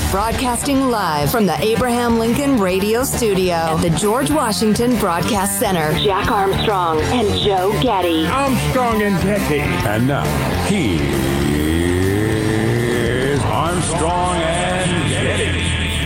Broadcasting live from the Abraham Lincoln Radio Studio at the George Washington Broadcast Center. Jack Armstrong and Joe Getty. Armstrong and Getty. And now, here's Armstrong and Getty.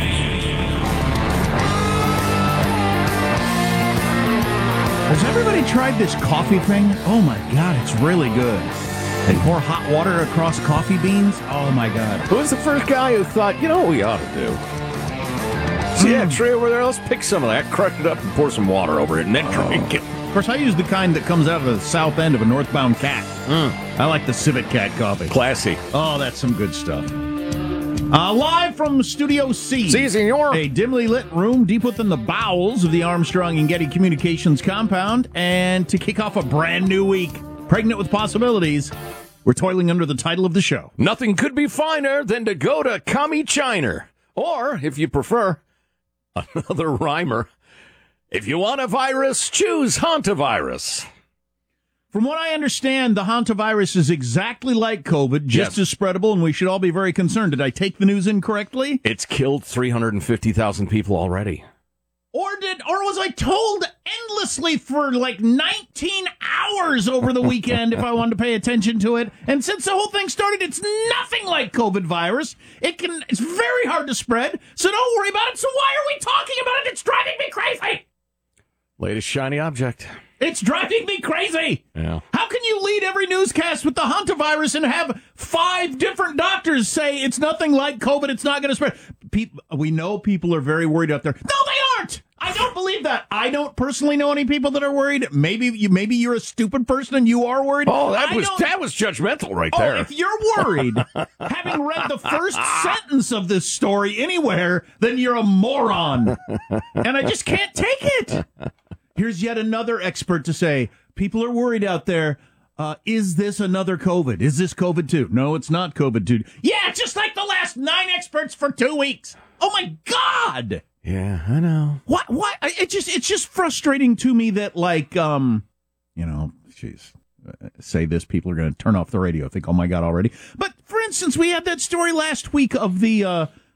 Has everybody tried this coffee thing? Oh my God, it's really good. They pour hot water across coffee beans. Oh my God. Who was the first guy who thought, you know what we ought to do? See that tree over there? Let's pick some of that, crush it up, and pour some water over it, and then drink it. Of course, I use the kind that comes out of the south end of a northbound cat. I like the Civet Cat coffee. Classy. Oh, that's some good stuff. Live from Studio C. Si, senor. A dimly lit room deep within the bowels of the Armstrong and Getty Communications compound. And to kick off a brand new week, pregnant with possibilities, we're toiling under the title of the show. Nothing could be finer than to go to Commie China. Or, if you prefer, another rhymer. If you want a virus, choose hantavirus. From what I understand, the hantavirus is exactly like COVID, just as spreadable, and we should all be very concerned. Did I take the news incorrectly? It's killed 350,000 people already. Or was I told endlessly for like 19 hours over the weekend if I wanted to pay attention to it? And since the whole thing started, it's nothing like COVID virus. It's very hard to spread, so don't worry about it. So why are we talking about it? It's driving me crazy. Latest shiny object. It's driving me crazy. Yeah. How can you lead every newscast with the hantavirus and have 5 different doctors say it's nothing like COVID, it's not going to spread? We know people are very worried out there. No, they aren't. I don't believe that. I don't personally know any people that are worried. Maybe you're a stupid person and you are worried. Oh, that was judgmental right there. If you're worried, having read the first sentence of this story anywhere, then you're a moron. And I just can't take it. Here's yet another expert to say, people are worried out there. Is this another COVID? Is this COVID 2? No, it's not COVID 2. Yeah, just like the last 9 experts for 2 weeks. Oh, my God. Yeah, I know. What? It's just frustrating to me that, say this, people are going to turn off the radio, think, oh, my God, already. But, for instance, we had that story last week of the,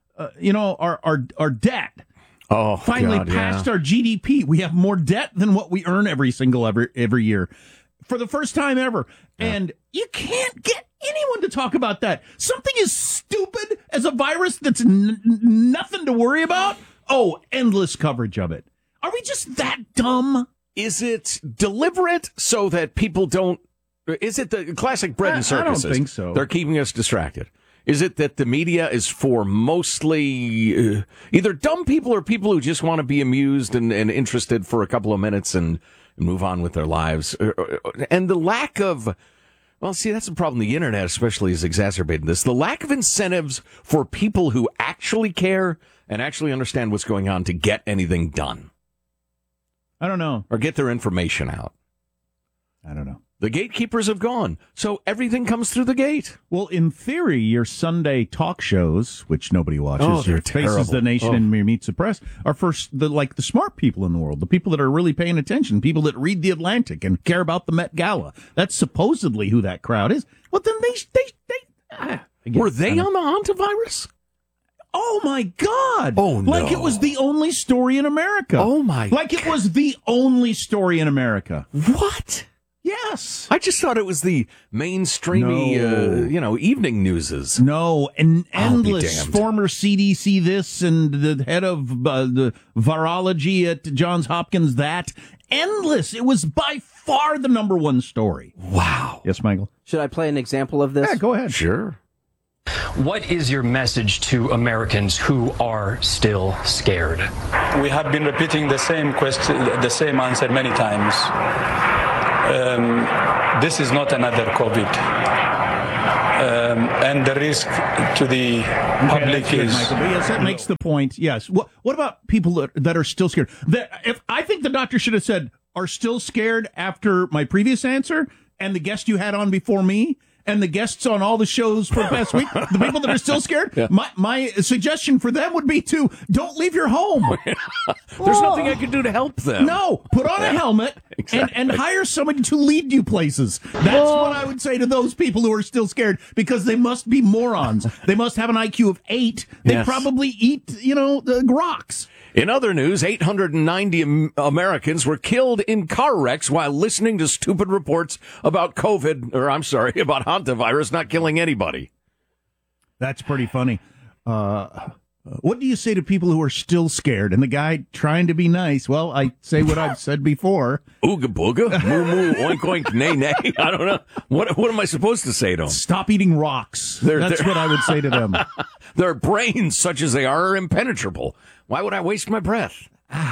our debt. Oh, finally God, passed our GDP. We have more debt than what we earn every year for the first time ever. Yeah. And you can't get anyone to talk about that. Something as stupid as a virus that's nothing to worry about. Oh, endless coverage of it. Are we just that dumb? Is it deliberate so that people don't... Is it the classic bread and circuses? I don't think so. They're keeping us distracted. Is it that the media is for mostly either dumb people or people who just want to be amused and interested for a couple of minutes and move on with their lives? And the lack of, well, see, that's the problem. The internet especially is exacerbating this. The lack of incentives for people who actually care and actually understand what's going on to get anything done. I don't know. Or get their information out. I don't know. The gatekeepers have gone, so everything comes through the gate. Well, in theory, your Sunday talk shows, which nobody watches, your Faces the Nation and your Meet the Press, are for the smart people in the world, the people that are really paying attention, people that read The Atlantic and care about the Met Gala. That's supposedly who that crowd is. Well, then were they on the hantavirus? Oh, my God. Oh, no. Like it was the only story in America. Oh, my Like it was the only story in America. What? Yes. I just thought it was the mainstreamy, evening newses. No, and endless former CDC this and the head of the virology at Johns Hopkins that. Endless. It was by far the number one story. Wow. Yes, Michael? Should I play an example of this? Yeah, go ahead. Sure. What is your message to Americans who are still scared? We have been repeating the same question, the same answer many times. This is not another COVID. And the risk to the public is... Michael, yes, that makes the point. Yes. What about people that are still scared? If I think the doctor should have said, are still scared after my previous answer and the guest you had on before me, and the guests on all the shows for the past week, the people that are still scared, my suggestion for them would be to don't leave your home. There's nothing I can do to help them. No, put on a helmet and hire somebody to lead you places. That's what I would say to those people who are still scared, because they must be morons. They must have an IQ of 8. They probably eat, the rocks. In other news, 890 Americans were killed in car wrecks while listening to stupid reports about about hantavirus not killing anybody. That's pretty funny. What do you say to people who are still scared? And the guy trying to be nice, well, I say what I've said before. Ooga booga, moo moo, oink oink, nay nay. I don't know. What am I supposed to say to them? Stop eating rocks. That's what I would say to them. Their brains, such as they are impenetrable. Why would I waste my breath?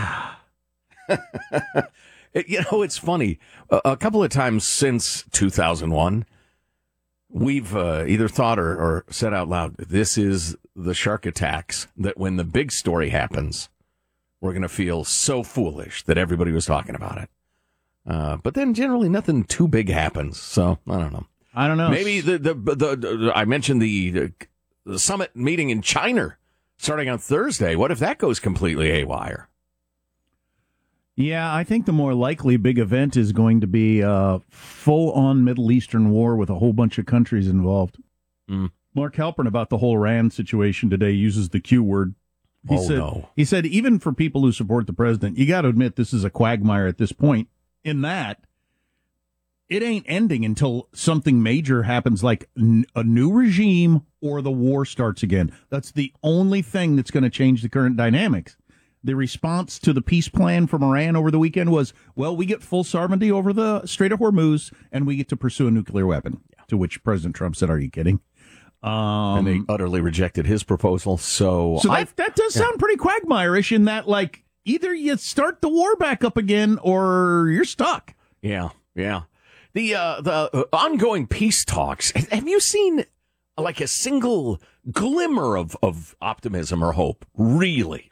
It's funny. A couple of times since 2001, we've either thought or said out loud, this is the shark attacks, that when the big story happens, we're going to feel so foolish that everybody was talking about it. But then generally nothing too big happens. So I don't know. Maybe I mentioned the summit meeting in China starting on Thursday. What if that goes completely haywire? Yeah, I think the more likely big event is going to be a full-on Middle Eastern war with a whole bunch of countries involved. Mark Halpern about the whole Iran situation today uses the Q word. He said, even for people who support the president, you got to admit this is a quagmire at this point, in that it ain't ending until something major happens, like a new regime or the war starts again. That's the only thing that's going to change the current dynamics. The response to the peace plan from Iran over the weekend was, well, we get full sovereignty over the Strait of Hormuz, and we get to pursue a nuclear weapon. To which President Trump said, are you kidding? And they utterly rejected his proposal. So that does sound pretty quagmire-ish, in that, like, either you start the war back up again or you're stuck. Yeah. The ongoing peace talks, have you seen like a single glimmer of optimism or hope? Really?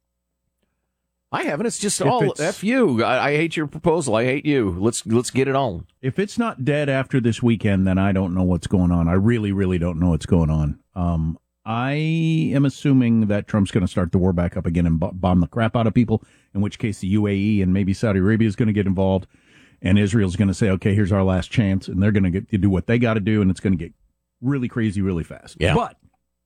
I haven't. It's just all F you. I hate your proposal. I hate you. Let's get it on. If it's not dead after this weekend, then I don't know what's going on. I really, really don't know what's going on. I am assuming that Trump's going to start the war back up again and bomb the crap out of people, in which case the UAE and maybe Saudi Arabia is going to get involved, and Israel's going to say, okay, here's our last chance, and they're going to do what they got to do, and it's going to get really crazy really fast. Yeah. But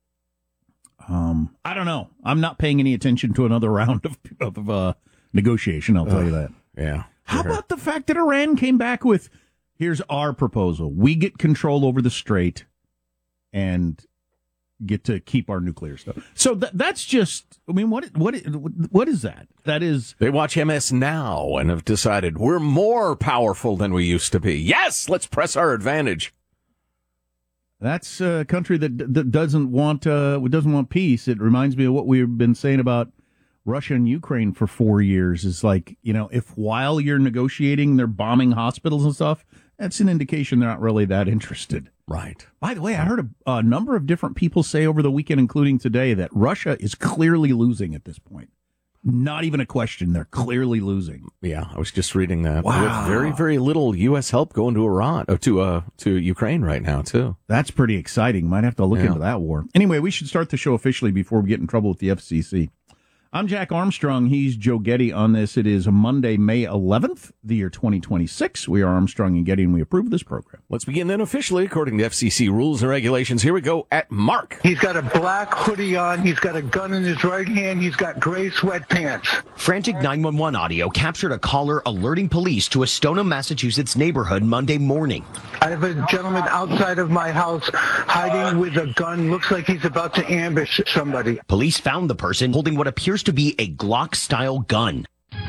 I don't know. I'm not paying any attention to another round of negotiation, I'll tell you that. Yeah. How about the fact that Iran came back with, here's our proposal. We get control over the strait and get to keep our nuclear stuff. So that's just, I mean, what is that? That is... They watch MS Now and have decided we're more powerful than we used to be. Yes, let's press our advantage. That's a country that doesn't want peace. It reminds me of what we've been saying about Russia and Ukraine for 4 years. Is like, if while you're negotiating, they're bombing hospitals and stuff, that's an indication they're not really that interested. Right. By the way, I heard a number of different people say over the weekend, including today, that Russia is clearly losing at this point. Not even a question. They're clearly losing. Yeah, I was just reading that. Wow. With very, very little U.S. help going to Iran, to Ukraine right now, too. That's pretty exciting. Might have to look into that war. Anyway, we should start the show officially before we get in trouble with the FCC. I'm Jack Armstrong. He's Joe Getty on this. It is Monday, May 11th, the year 2026. We are Armstrong and Getty, and we approve this program. Let's begin then officially, according to FCC rules and regulations. Here we go at Mark. He's got a black hoodie on. He's got a gun in his right hand. He's got gray sweatpants. Frantic 911 audio captured a caller alerting police to a Stoneham, Massachusetts neighborhood Monday morning. I have a gentleman outside of my house hiding with a gun. Looks like he's about to ambush somebody. Police found the person holding what appears to be a Glock-style gun.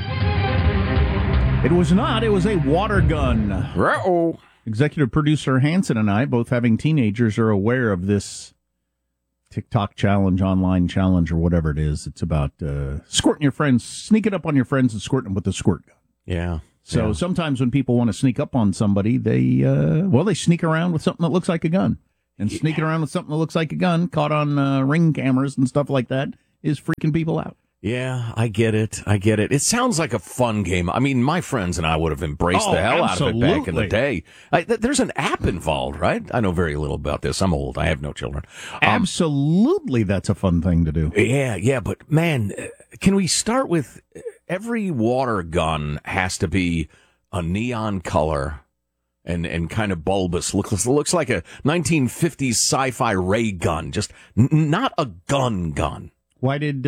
It was not. It was a water gun. Uh-oh. Executive producer Hanson and I, both having teenagers, are aware of this TikTok challenge, online challenge, or whatever it is. It's about squirting your friends, sneaking up on your friends and squirting them with a squirt gun. Yeah. So sometimes when people want to sneak up on somebody, they sneak around with something that looks like a gun. And sneaking around with something that looks like a gun, caught on Ring cameras and stuff like that, is freaking people out. Yeah, I get it. It sounds like a fun game. I mean, my friends and I would have embraced the hell out of it back in the day. There's an app involved, right? I know very little about this. I'm old. I have no children. Absolutely, that's a fun thing to do. Yeah, but man, can we start with every water gun has to be a neon color and kind of bulbous. Looks like a 1950s sci-fi ray gun, just not a gun. Why did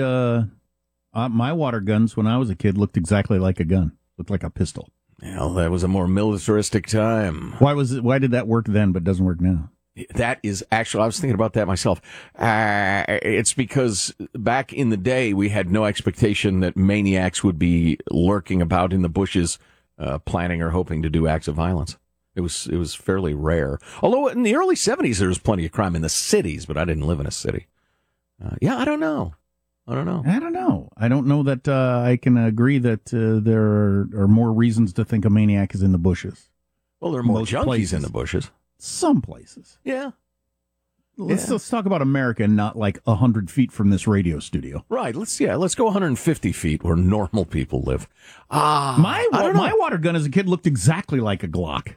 my water guns when I was a kid looked exactly like a gun? Looked like a pistol. Well, that was a more militaristic time. Why did that work then but doesn't work now? That is actually, I was thinking about that myself. It's because back in the day, we had no expectation that maniacs would be lurking about in the bushes, planning or hoping to do acts of violence. It was fairly rare. Although in the early 70s, there was plenty of crime in the cities, but I didn't live in a city. I don't know. I don't know that I can agree that there are more reasons to think a maniac is in the bushes. Well, there are more junkies in the bushes. Some places. Yeah. Let's talk about America and not like 100 feet from this radio studio. Right. Let's go 150 feet where normal people live. My water gun as a kid looked exactly like a Glock.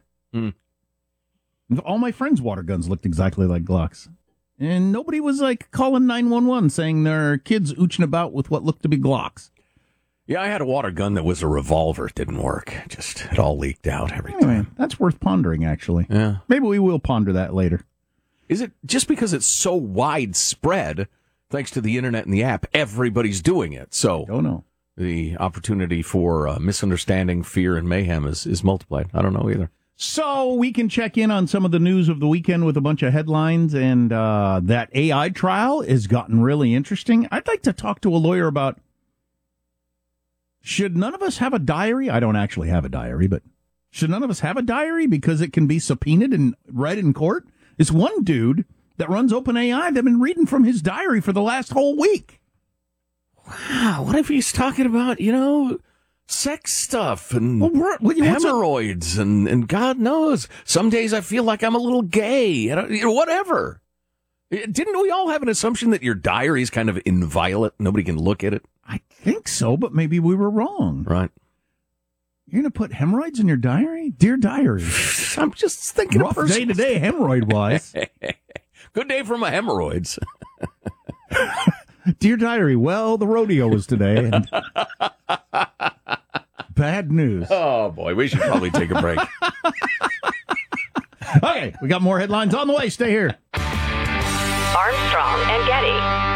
All my friends' water guns looked exactly like Glocks. And nobody was like calling 911 saying their kids ooching about with what looked to be Glocks. Yeah, I had a water gun that was a revolver. It didn't work. It all leaked out every time. That's worth pondering, actually. Yeah. Maybe we will ponder that later. Is it just because it's so widespread, thanks to the internet and the app, everybody's doing it? So don't know. The opportunity for misunderstanding, fear, and mayhem is multiplied. I don't know either. So we can check in on some of the news of the weekend with a bunch of headlines, and that AI trial has gotten really interesting. I'd like to talk to a lawyer about, should none of us have a diary? I don't actually have a diary, but should none of us have a diary because it can be subpoenaed and read in court? It's one dude that runs OpenAI. They've been reading from his diary for the last whole week. Wow, what if he's talking about, sex stuff and hemorrhoids and God knows. Some days I feel like I'm a little gay, whatever. Didn't we all have an assumption that your diary is kind of inviolate? Nobody can look at it? I think so, but maybe we were wrong. Right. You're going to put hemorrhoids in your diary? Dear diary. I'm just thinking rough day today, hemorrhoid-wise. Good day for my hemorrhoids. Dear diary, well, the rodeo was today. And bad news. Oh, boy, we should probably take a break. Okay, we got more headlines on the way. Stay here. Armstrong and Getty.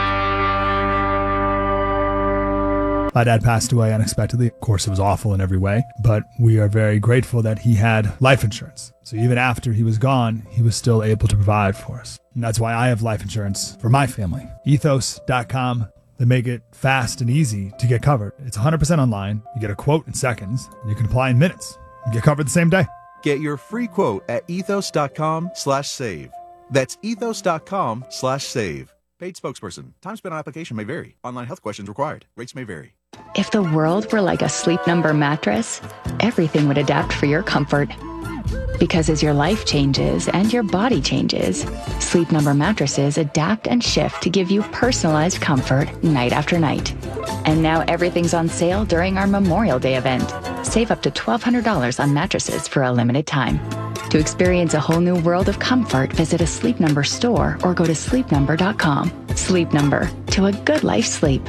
My dad passed away unexpectedly. Of course, it was awful in every way, but we are very grateful that he had life insurance. So even after he was gone, he was still able to provide for us. And that's why I have life insurance for my family. Ethos.com. They make it fast and easy to get covered. It's 100% online. You get a quote in seconds. And you can apply in minutes. You get covered the same day. Get your free quote at ethos.com/save. That's ethos.com/save. Paid spokesperson. Time spent on application may vary. Online health questions required. Rates may vary. If the world were like a Sleep Number mattress, everything would adapt for your comfort. Because as your life changes and your body changes, Sleep Number mattresses adapt and shift to give you personalized comfort night after night. And now everything's on sale during our Memorial Day event. Save up to $1,200 on mattresses for a limited time. To experience a whole new world of comfort, visit a Sleep Number store or go to sleepnumber.com. Sleep Number, to a good life sleep.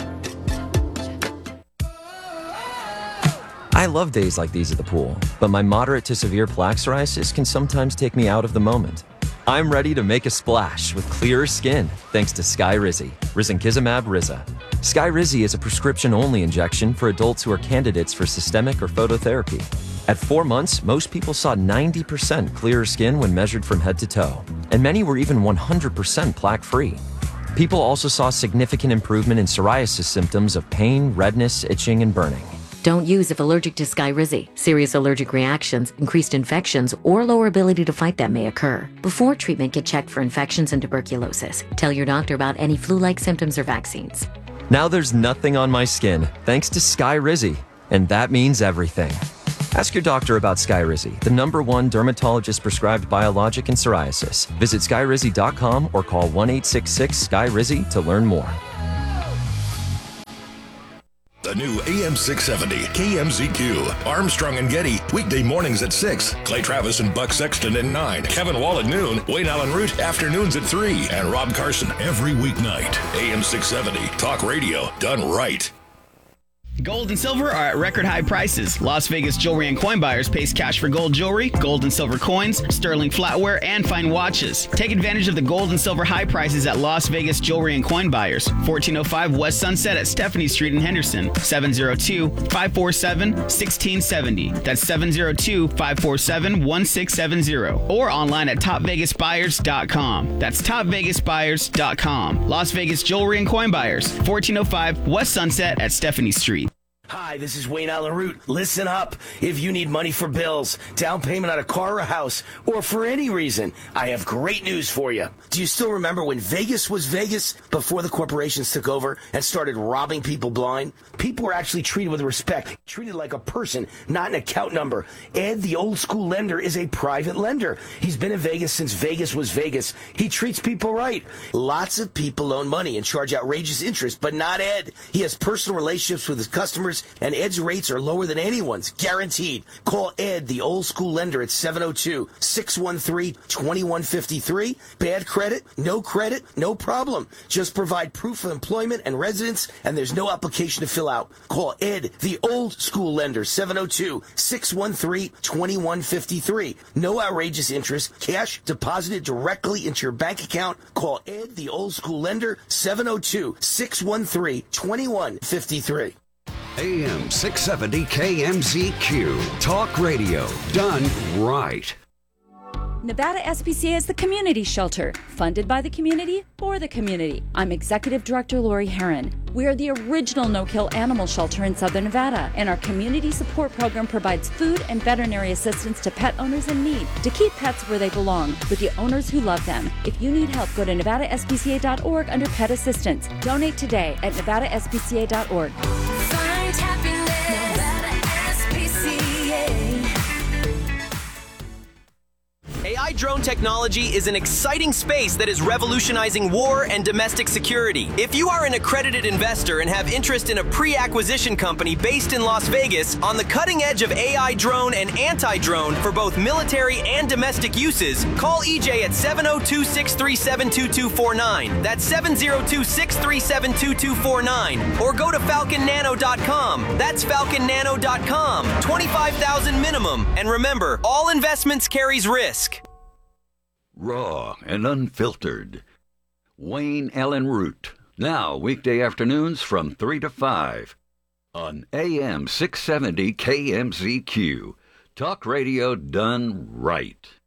I love days like these at the pool, but my moderate to severe plaque psoriasis can sometimes take me out of the moment. I'm ready to make a splash with clearer skin thanks to Skyrizi, risankizumab Riza. Skyrizi is a prescription-only injection for adults who are candidates for systemic or phototherapy. At 4 months, most people saw 90% clearer skin when measured from head to toe, and many were even 100% plaque-free. People also saw significant improvement in psoriasis symptoms of pain, redness, itching, and burning. Don't use if allergic to Skyrizi. Serious allergic reactions, increased infections, or lower ability to fight them may occur. Before treatment, get checked for infections and tuberculosis. Tell your doctor about any flu-like symptoms or vaccines. Now there's nothing on my skin thanks to Skyrizi, and that means everything. Ask your doctor about Skyrizi, the #1 dermatologist-prescribed biologic in psoriasis. Visit Skyrizi.com or call 1-866-SKYRIZI to learn more. the new AM 670 KMZQ. Armstrong and Getty, weekday mornings at 6. Clay Travis and Buck Sexton at 9. Kevin Wall at noon. Wayne Allen Root, afternoons at 3. And Rob Carson every weeknight. AM 670, talk radio done right. Gold and silver are at record high prices. Las Vegas Jewelry and Coin Buyers pays cash for gold jewelry, gold and silver coins, sterling flatware, and fine watches. Take advantage of the gold and silver high prices at Las Vegas Jewelry and Coin Buyers. 1405 West Sunset at Stephanie Street in Henderson. 702-547-1670. That's 702-547-1670. Or online at topvegasbuyers.com. That's topvegasbuyers.com. Las Vegas Jewelry and Coin Buyers. 1405 West Sunset at Stephanie Street. Hi, this is Wayne Allen Root. Listen up. If you need money for bills, down payment on a car or a house, or for any reason, I have great news for you. Do you still remember when Vegas was Vegas before the corporations took over and started robbing people blind? People were actually treated with respect, treated like a person, not an account number. Ed, the old school lender, is a private lender. He's been in Vegas since Vegas was Vegas. He treats people right. Lots of people loan money and charge outrageous interest, but not Ed. He has personal relationships with his customers, and Ed's rates are lower than anyone's, guaranteed. Call Ed, the old school lender, at 702-613-2153. Bad credit, no problem. Just provide proof of employment and residence, and there's no application to fill out. Call Ed, the old school lender, 702-613-2153. No outrageous interest, cash deposited directly into your bank account. Call Ed, the old school lender, 702-613-2153. AM 670 KMZQ. Talk radio done right. Nevada SPCA is the community shelter, funded by the community for the community. I'm Executive Director Lori Herron. We are the original no-kill animal shelter in Southern Nevada, and our community support program provides food and veterinary assistance to pet owners in need to keep pets where they belong, with the owners who love them. If you need help, go to nevadaspca.org under Pet Assistance. Donate today at nevadaspca.org. Find happiness, Nevada SPCA. AI drone technology is an exciting space that is revolutionizing war and domestic security. If you are an accredited investor and have interest in a pre-acquisition company based in Las Vegas on the cutting edge of AI drone and anti-drone for both military and domestic uses, call EJ at 702-637-2249. That's 702-637-2249. Or go to falconnano.com. That's falconnano.com. $25,000 minimum. And remember, all investments carries risk. Raw and unfiltered. Wayne Allen Root. Now, weekday afternoons from 3 to 5 on AM 670 KMZQ. Talk radio done right.